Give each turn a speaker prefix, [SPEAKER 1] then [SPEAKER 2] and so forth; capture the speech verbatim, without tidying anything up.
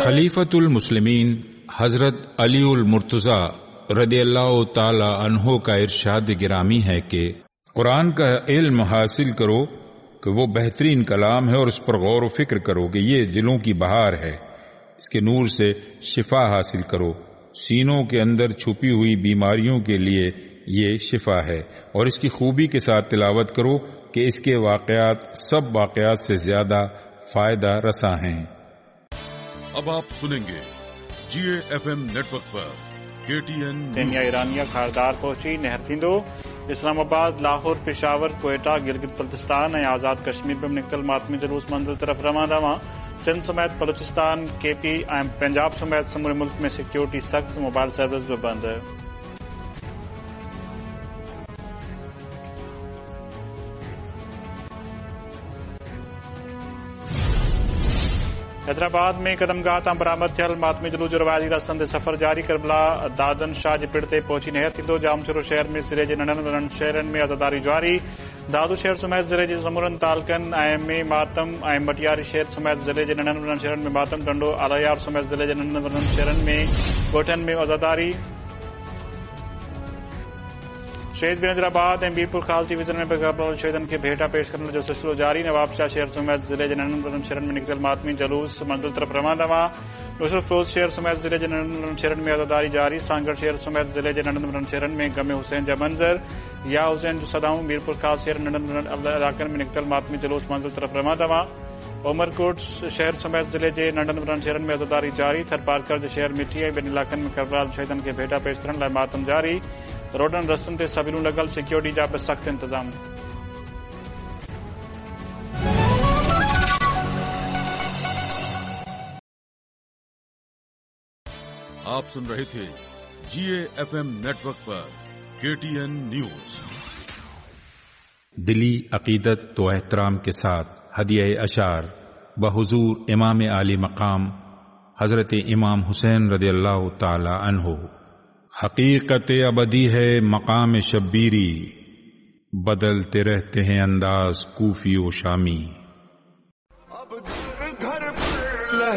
[SPEAKER 1] خلیفۃ المسلمین حضرت علی المرتضیٰ رضی اللہ تعالی عنہ کا ارشاد گرامی ہے کہ قرآن کا علم حاصل کرو کہ وہ بہترین کلام ہے، اور اس پر غور و فکر کرو کہ یہ دلوں کی بہار ہے، اس کے نور سے شفا حاصل کرو، سینوں کے اندر چھپی ہوئی بیماریوں کے لیے یہ شفا ہے، اور اس کی خوبی کے ساتھ تلاوت کرو کہ اس کے واقعات سب واقعات سے زیادہ فائدہ رساں ہیں۔
[SPEAKER 2] اب آپ سنیں گے جی A F M net work پر کے ٹی این
[SPEAKER 3] کینیا ایرانیہ خاردار پہنچی نہر تھیندو اسلام آباد لاہور پشاور کوئٹہ گلگت بلتستان ऐं आज़ाद कश्मीर में निकतल मातमी जलूस मंज़िल तरफ़ रवाना हुआ। सिंध समेत बलूचिस्तान के पी ऐं पंजाब समेत समूरे मुल्क में सिक्योरिटी सख्त, मोबाइल सर्विस भी बंद है। हैदराबाद में कदमगाह तां बरामद थियल मातमी जलूस जो रवायती रस्तनि ते सफ़र जारी। करबला दादन शाह जे पिण ते पहुची नहर थींदो। जामशोरो शहर में ज़िले जे नंढनि वॾनि शहरनि में आज़ादारी जारी। दादू शहर समेत ज़िले जे समूरनि तालुक़नि ऐं में मातम ऐं मटियारी शहर समेत ज़िले जे नंढनि वॾनि शहरनि में मातम टंडो। आलायार समेत ज़िले जे नंढनि वॾनि शहरनि में ॻोठनि में आज़ादारी। शहीद बेनज़ीराबाद ऐं मीरपुर खालसी विज़न में बेग़बराल शहीदनि खे भेटा पेश करण जो सिलसिलो जारी। नवाबशाह शहर समेत ज़िले जे नंढनि वॾनि शहरनि में निकितल मातमी जलूस मंज़िल तरफ़ रवाना हुआ। यूसुफरोज़ शहर समेत ज़िले जे नंढनि वॾनि शहरनि में आज़ादारी जारी। सांगड़ शहर समेत ज़िले जे नंढनि वॾनि शहरनि में गमे हुसैन जा मंज़र, या हुसैन जो सदाऊं। मीरपुर खास शहर नंढनि वॾनि इलाक़नि में निकितल मातमी जलूस मंज़िल तरफ़ रवाना हुआ। उमरकोट शहर समेत ज़िले जे नंढनि वॾनि शहरनि में आज़ादारी जारी। थरपारकर जे शहर मिठी ऐं ॿिनि इलाक़नि में करबलाल शहीदनि खे भेटा पेश करण लाइ मातम जारी। रोडनि रस्तनि ते सबिलूं लॻल, सिक्योरिटी जा बि सख़्त इंतज़ाम।
[SPEAKER 2] आप सुन रहे थे जी ए एफ एम नेटवर्क पर के टी एन न्यूज।
[SPEAKER 1] دلی عقیدت و احترام کے ساتھ ہدیہ اشعار بحضور امام عالی مقام حضرت امام حسین رضی اللہ تعالی عنہ۔ حقیقت ابدی ہے مقام شبیری، بدلتے رہتے ہیں انداز کوفی و شامی۔